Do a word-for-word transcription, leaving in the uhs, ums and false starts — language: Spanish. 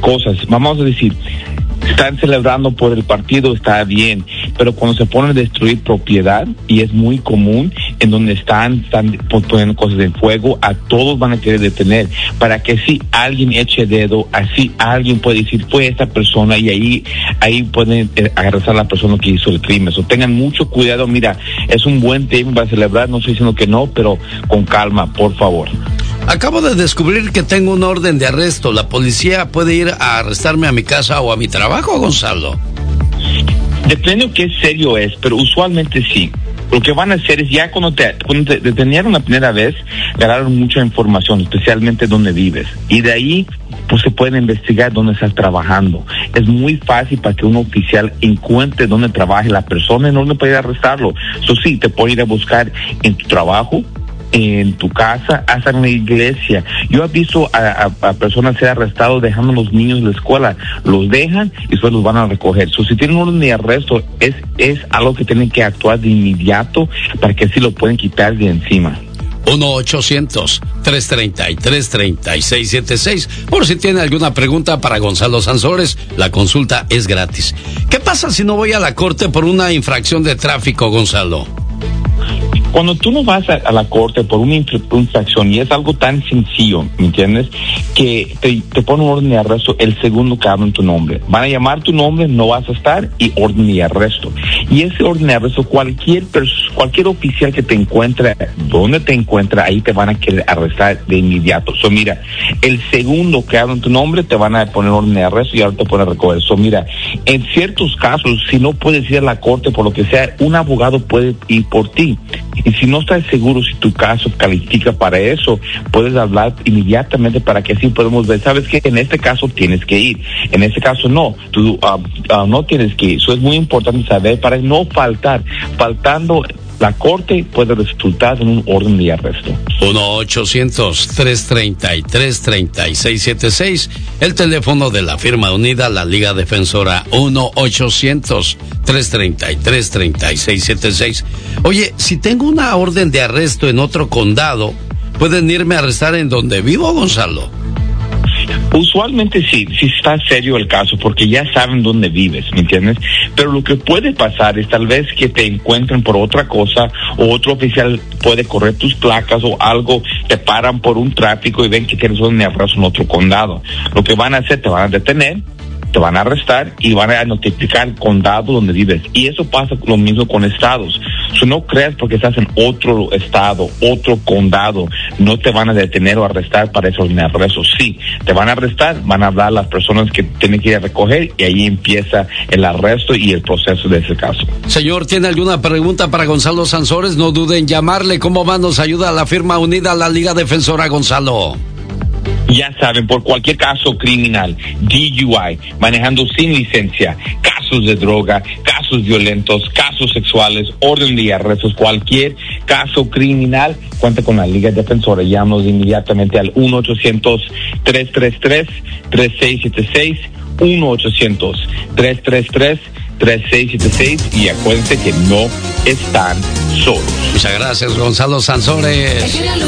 cosas. Vamos a decir, están celebrando por el partido, está bien, pero cuando se ponen a destruir propiedad, y es muy común, en donde están, están poniendo cosas en fuego, a todos van a querer detener, para que si alguien eche dedo, así alguien puede decir, fue esta persona, y ahí ahí pueden eh, agarrar a la persona que hizo el crimen. So, tengan mucho cuidado. Mira, es un buen tema para celebrar, no estoy diciendo que no, pero con calma, por favor. Acabo de descubrir que tengo una orden de arresto. ¿La policía puede ir a arrestarme a mi casa o a mi trabajo, Gonzalo? Depende de qué serio es, pero usualmente sí. Lo que van a hacer es, ya cuando te, cuando te detenieron la primera vez, ganaron mucha información, especialmente dónde vives. Y de ahí, pues se pueden investigar dónde estás trabajando. Es muy fácil para que un oficial encuentre dónde trabaje la persona y no le puede arrestarlo. Eso sí, te puede ir a buscar en tu trabajo, en tu casa, hasta en la iglesia. Yo he visto a, a, a personas ser arrestados dejando a los niños en la escuela. Los dejan y después los van a recoger. So, si tienen un orden de arresto, es, es algo que tienen que actuar de inmediato para que así lo pueden quitar de encima. uno ochocientos, tres treinta y tres, treinta y seis setenta y seis. Por si tiene alguna pregunta para Gonzalo Sansores, la consulta es gratis. ¿Qué pasa si no voy a la corte por una infracción de tráfico, Gonzalo? Cuando tú no vas a, a la corte por una infracción, y es algo tan sencillo, ¿me entiendes?, que te, te ponen orden de arresto el segundo que hablan tu nombre. Van a llamar tu nombre, no vas a estar, y orden de arresto. Y ese orden de arresto, cualquier pers- cualquier oficial que te encuentre, donde te encuentra, ahí te van a querer arrestar de inmediato. So, mira, el segundo que hablan tu nombre, te van a poner orden de arresto y ahora te ponen a recoger. So, mira, en ciertos casos, si no puedes ir a la corte por lo que sea, un abogado puede ir por ti. Y si no estás seguro si tu caso califica para eso, puedes hablar inmediatamente para que así podamos ver, sabes que en este caso tienes que ir, en este caso no, tú uh, uh, no tienes que ir. Eso es muy importante saber para no faltar. Faltando la corte puede resultar en un orden de arresto. uno ochocientos, tres treinta y tres, treinta y seis setenta y seis, el teléfono de la firma unida, la Liga Defensora. Uno ochocientos, tres treinta y tres, treinta y seis setenta y seis. Oye, si tengo una orden de arresto en otro condado, ¿pueden irme a arrestar en donde vivo, Gonzalo? Usualmente sí, si está serio el caso, porque ya saben dónde vives, ¿me entiendes? Pero lo que puede pasar es tal vez que te encuentren por otra cosa, o otro oficial puede correr tus placas o algo, te paran por un tráfico y ven que tienes un arresto en otro condado. Lo que van a hacer, te van a detener, te van a arrestar y van a notificar el condado donde vives. Y eso pasa lo mismo con estados. Si no creas porque estás en otro estado, otro condado, no te van a detener o arrestar para esos arrestos. Sí, te van a arrestar, van a hablar las personas que tienen que ir a recoger y ahí empieza el arresto y el proceso de ese caso. Señor, ¿tiene alguna pregunta para Gonzalo Sansores? No duden en llamarle. ¿Cómo va? Nos ayuda la firma unida, la Liga Defensora, Gonzalo. Ya saben, por cualquier caso criminal, D U I, manejando sin licencia, casos de droga, casos violentos, casos sexuales, orden de arrestos, cualquier caso criminal, cuenta con la Liga Defensora. Llámanos inmediatamente al uno ochocientos, tres tres tres, tres seis siete seis, uno ochocientos, tres tres tres, tres seis siete seis, y acuérdense que no están solos. Muchas gracias, Gonzalo Sansores.